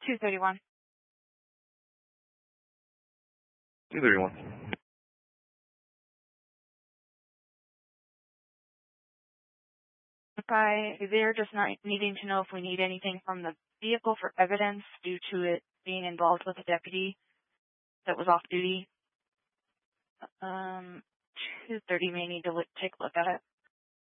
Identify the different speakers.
Speaker 1: 231.
Speaker 2: 231.
Speaker 1: Okay, they're just not needing to know if we need anything from the vehicle for evidence due to it being involved with a deputy that was off duty. 230 may need to take a look at it.